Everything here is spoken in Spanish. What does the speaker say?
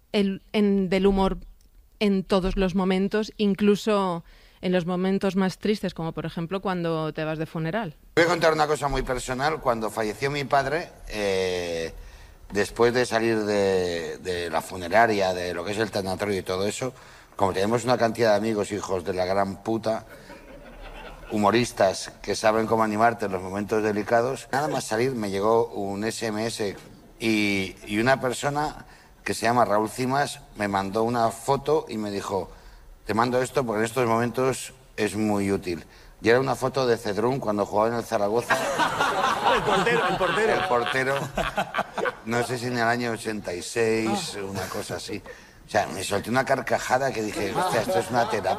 del humor en todos los momentos, incluso en los momentos más tristes, como por ejemplo cuando te vas de funeral. Voy a contar una cosa muy personal. Cuando falleció mi padre, después de salir de la funeraria, de lo que es el tanatorio y todo eso, como tenemos una cantidad de amigos, hijos de la gran puta, humoristas que saben cómo animarte en los momentos delicados, nada más salir me llegó un SMS y una persona que se llama Raúl Cimas me mandó una foto y me dijo: te mando esto porque en estos momentos es muy útil. Y era una foto de Cedrún cuando jugaba en el Zaragoza. El portero, el portero. El portero, no sé si en el año 86, una cosa así. O sea, me solté una carcajada que dije, hostia, esto es una terapia.